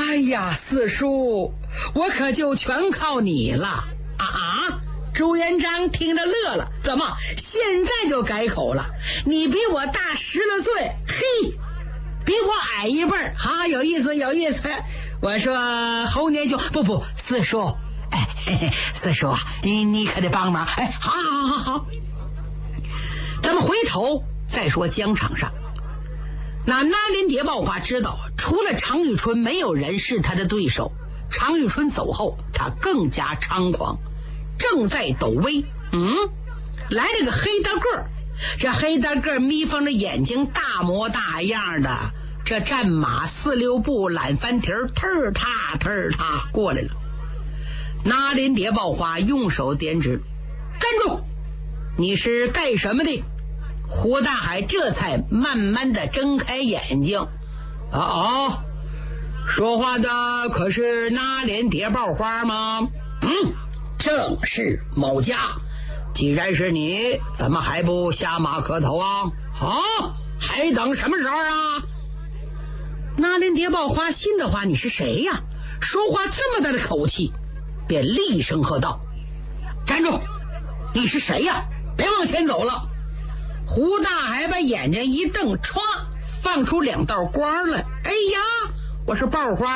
哎呀，四叔，我可就全靠你了啊！朱元璋听着乐了，怎么现在就改口了？你比我大10来岁，嘿，比我矮一辈儿，好有意思，有意思。我说猴年兄，不，四叔，四叔啊，你可得帮忙。好，咱们回头再说疆场上。那拿林谍报花知道，除了常遇春，没有人是他的对手。常遇春走后，他更加猖狂，正在抖威。来了个黑大个儿，这黑大个儿眯缝着眼睛，大模大样的，这战马4、6步懒翻蹄儿，忒踏过来了。拿林谍报花用手点指，站住！你是干什么的？胡大海这才慢慢的睁开眼睛。说话的可是拿林谍报花吗？正是某家。既然是你，怎么还不下马磕头啊？还等什么时候啊？拿林谍报花心的话，你是谁呀？说话这么大的口气，便厉声喝道：站住！你是谁呀？别往前走了！胡大海把眼睛一瞪，歘，放出2道光来。哎呀，我是报花